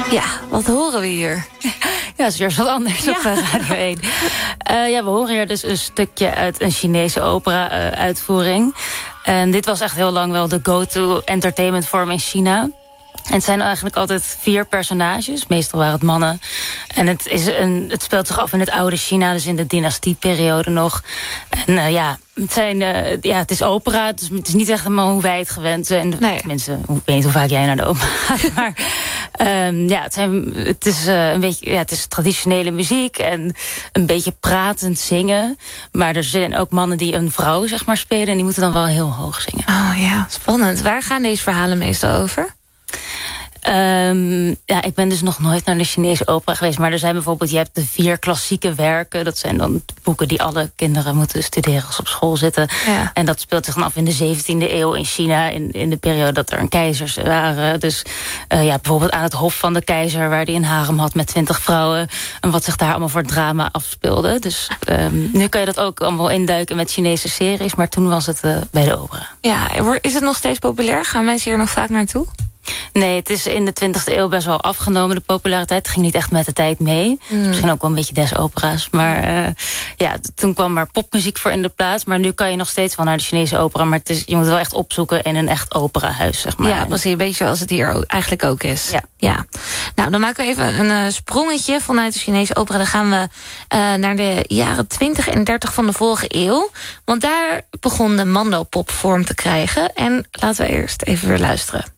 Ja, wat horen we hier? Ja, dat is weer wat anders op Radio 1. We horen hier dus een stukje uit een Chinese opera-uitvoering. En dit was echt heel lang wel de go-to entertainment vorm in China. En het zijn eigenlijk altijd 4 personages. Meestal waren het mannen. En het speelt zich af in het oude China, dus in de dynastieperiode nog. En het is opera, dus het is niet echt helemaal hoe wij het gewend zijn. Nee. Mensen, ik weet niet hoe vaak jij naar de opera gaat, maar het is traditionele muziek en een beetje pratend zingen. Maar er zijn ook mannen die een vrouw zeg maar spelen en die moeten dan wel heel hoog zingen. Oh ja, spannend. Waar gaan deze verhalen meestal over? Ik ben dus nog nooit naar de Chinese opera geweest. Maar er zijn bijvoorbeeld, je hebt de 4 klassieke werken. Dat zijn dan boeken die alle kinderen moeten studeren als ze op school zitten. Ja. En dat speelt zich dan af in de 17e eeuw in China. In de periode dat er een keizers waren. Dus bijvoorbeeld aan het hof van de keizer, waar die een harem had met 20 vrouwen. En wat zich daar allemaal voor drama afspeelde. Dus nu kan je dat ook allemaal induiken met Chinese series. Maar toen was het bij de opera. Ja, is het nog steeds populair? Gaan mensen hier nog vaak naartoe? Nee, het is in de 20e eeuw best wel afgenomen, de populariteit. Het ging niet echt met de tijd mee. Misschien ook wel een beetje des opera's. Maar toen kwam maar popmuziek voor in de plaats. Maar nu kan je nog steeds wel naar de Chinese opera. Maar je moet het wel echt opzoeken in een echt operahuis, zeg maar. Ja, precies. Een beetje zoals het hier eigenlijk ook is. Ja. Nou, dan maken we even een sprongetje vanuit de Chinese opera. Dan gaan we naar de jaren 20 en 30 van de vorige eeuw. Want daar begon de mandopop vorm te krijgen. En laten we eerst even weer luisteren.